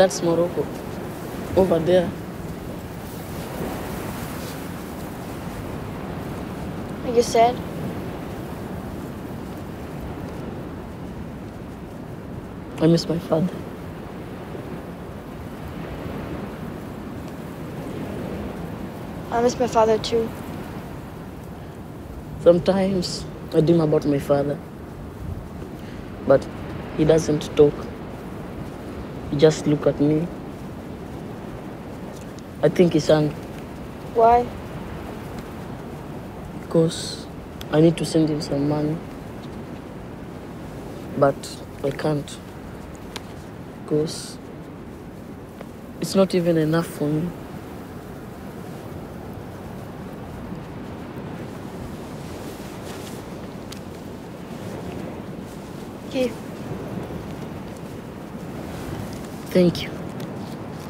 That's Morocco. Over there. Are you sad? I miss my father. I miss my father too. Sometimes I dream about my father, but he doesn't talk. He just look at me. I think he's angry. Why? Because I need to send him some money, but I can't. Because it's not even enough for me. Here. Thank you.